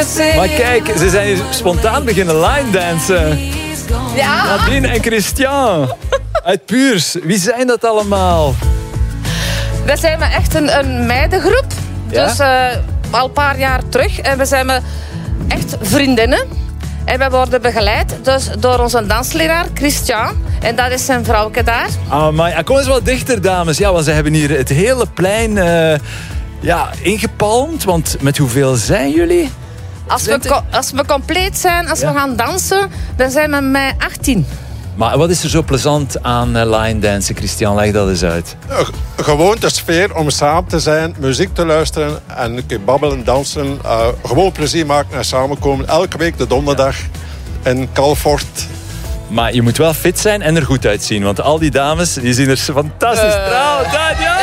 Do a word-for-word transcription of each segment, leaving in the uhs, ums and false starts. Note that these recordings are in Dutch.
singing. Maar kijk, ze zijn hier spontaan beginnen line dansen. Ja. Nadine en Christian. Uit Puurs. Wie zijn dat allemaal? We zijn met echt een, een meidengroep. Ja? Dus uh, al een paar jaar terug. En we zijn met echt vriendinnen. En we worden begeleid dus door onze dansleraar Christian. En dat is zijn vrouwke daar. Ah, maar kom eens wat dichter, dames. Ja, want ze hebben hier het hele plein uh, ja, ingepalmd. Want met hoeveel zijn jullie? Als we, co- als we compleet zijn, als ja. we gaan dansen, dan zijn we met achttien. Maar wat is er zo plezant aan uh, line dansen, Christian? Leg dat eens uit. Gewoon de sfeer om samen te zijn, muziek te luisteren en een keer babbelen, dansen. Uh, gewoon plezier maken en samenkomen. Elke week de donderdag in Calfort. Maar je moet wel fit zijn en er goed uitzien. Want al die dames die zien er fantastisch uh. stralend uit. Ja!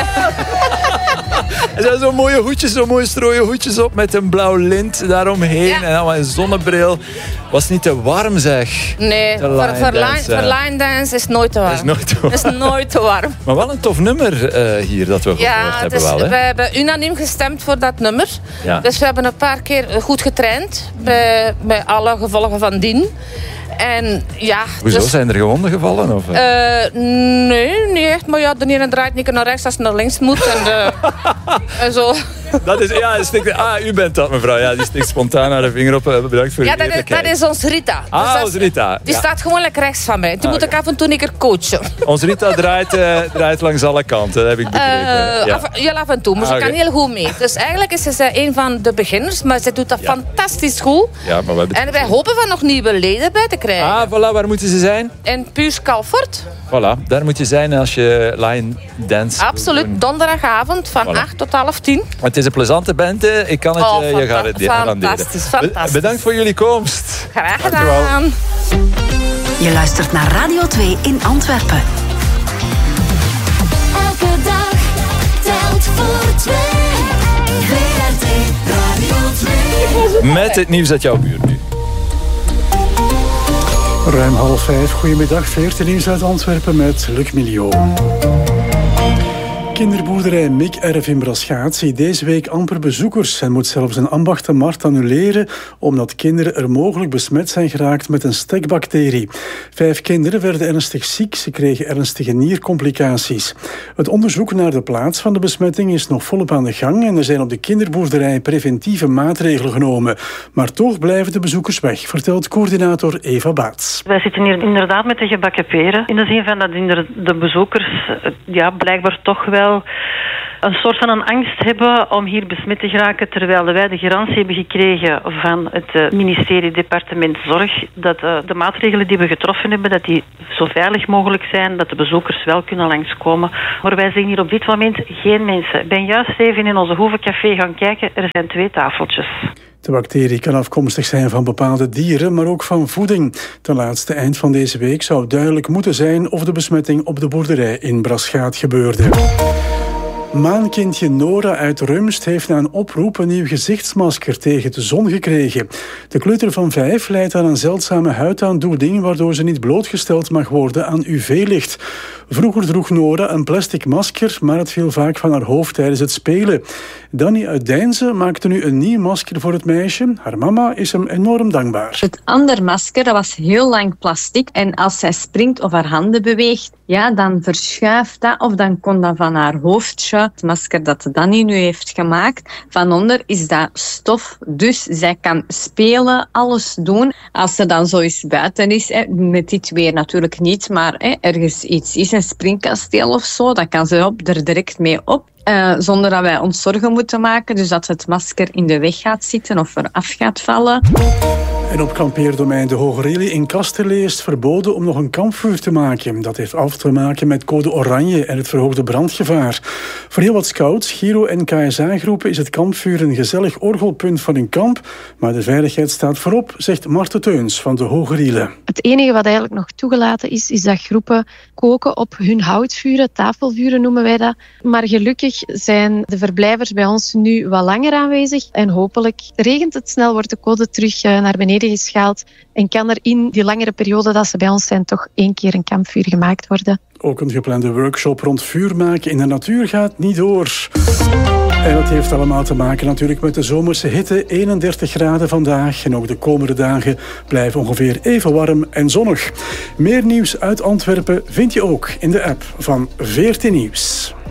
Er zijn zo'n mooie hoedjes, zo'n mooie strooie hoedjes op met een blauw lint daaromheen. Ja. En dan een zonnebril. Was het niet te warm, zeg? Nee, voor line, voor line, voor line dance is het nooit te warm. Is nooit te warm. Is nooit te warm. Maar wel een tof nummer uh, hier dat we gehoord ja, hebben. Dus wel, hè? we hebben unaniem gestemd voor dat nummer. Ja. Dus we hebben een paar keer goed getraind. Bij, bij alle gevolgen van dien. En ja, hoezo? Dus, zijn er gewonden gevallen? Of? Uh, nee, niet echt. Maar ja, de ene draait niet naar rechts als het naar links moet. En, uh, en zo. Dat is, ja, stikt, ah, u bent dat, mevrouw. Ja, die stikt spontaan haar vinger op. Bedankt voor ja, uw dat is, dat is ons Rita. Ah, dus ons Rita. Die ja. staat gewoon lekker rechts van mij. Die ah, moet ik af en toe een keer coachen. Ons Rita draait, uh, draait langs alle kanten, dat heb ik begrepen. Uh, ja. af, ja, af en toe, maar ah, ze okay. kan heel goed mee. Dus eigenlijk is ze een van de beginners, maar ze doet dat ja. fantastisch goed. Ja, maar we en wij hopen van nog nieuwe leden bij te krijgen. Ah, voilà, waar moeten ze zijn? In Puurs Calfort. Voilà, daar moet je zijn als je line dance. Absoluut, donderdagavond van voilà. acht tot half tien. Het is een plezante band. Je kan het oh, uh, je garanderen. Fantastisch, fantastisch. Bedankt voor jullie komst. Graag gedaan. Je luistert naar Radio twee in Antwerpen. Elke dag telt voor twee. V R T Radio twee. Met het nieuws uit jouw buurt nu. Ruim half vijf. Goedemiddag. veertien nieuws uit Antwerpen met Luc Milio. Kinderboerderij Mik-Erf in Braschaat ziet deze week amper bezoekers en moet zelfs een ambachtenmarkt annuleren omdat kinderen er mogelijk besmet zijn geraakt met een stekbacterie. Vijf kinderen werden ernstig ziek, ze kregen ernstige niercomplicaties. Het onderzoek naar de plaats van de besmetting is nog volop aan de gang en er zijn op de kinderboerderij preventieve maatregelen genomen. Maar toch blijven de bezoekers weg, vertelt coördinator Eva Baats. Wij zitten hier inderdaad met de gebakken peren, in de zin van dat de bezoekers ja, blijkbaar toch wel een soort van een angst hebben om hier besmet te geraken, terwijl wij de garantie hebben gekregen van het ministerie Departement Zorg dat de maatregelen die we getroffen hebben, dat die zo veilig mogelijk zijn, dat de bezoekers wel kunnen langskomen. Maar wij zien hier op dit moment geen mensen. Ik ben juist even in onze hoevencafé gaan kijken, er zijn twee tafeltjes. De bacterie kan afkomstig zijn van bepaalde dieren, maar ook van voeding. Ten laatste eind van deze week zou duidelijk moeten zijn of de besmetting op de boerderij in Braschaat gebeurde. Maankindje Nora uit Rumst heeft na een oproep een nieuw gezichtsmasker tegen de zon gekregen. De kleuter van vijf lijdt aan een zeldzame huidaandoening waardoor ze niet blootgesteld mag worden aan U V-licht. Vroeger droeg Nora een plastic masker, maar het viel vaak van haar hoofd tijdens het spelen. Danny uit Deinzen maakte nu een nieuw masker voor het meisje. Haar mama is hem enorm dankbaar. Het andere masker, dat was heel lang plastic. En als zij springt of haar handen beweegt, ja, dan verschuift dat of dan kon dat van haar hoofdje. Het masker dat Danny nu heeft gemaakt, van onder is dat stof. Dus zij kan spelen, alles doen. Als ze dan zo eens buiten is, hè, met dit weer natuurlijk niet, maar hè, ergens iets is, een springkasteel of zo, dan kan ze op, er direct mee op. Uh, zonder dat wij ons zorgen moeten maken. Dus dat het masker in de weg gaat zitten of eraf gaat vallen. En op kampeerdomein De Hogerili in Kasterlee is het verboden om nog een kampvuur te maken. Dat heeft af te maken met code oranje en het verhoogde brandgevaar. Voor heel wat scouts, Giro en K S A-groepen is het kampvuur een gezellig orgelpunt van hun kamp. Maar de veiligheid staat voorop, zegt Marten Teuns van De Hogerili. Het enige wat eigenlijk nog toegelaten is, is dat groepen koken op hun houtvuren, tafelvuren noemen wij dat. Maar gelukkig zijn de verblijvers bij ons nu wat langer aanwezig. En hopelijk regent het snel, wordt de code terug naar beneden eieren geschaald en kan er in die langere periode dat ze bij ons zijn toch één keer een kampvuur gemaakt worden. Ook een geplande workshop rond vuur maken in de natuur gaat niet door. En dat heeft allemaal te maken natuurlijk met de zomerse hitte. eenendertig graden vandaag en ook de komende dagen blijven ongeveer even warm en zonnig. Meer nieuws uit Antwerpen vind je ook in de app van veertien Nieuws.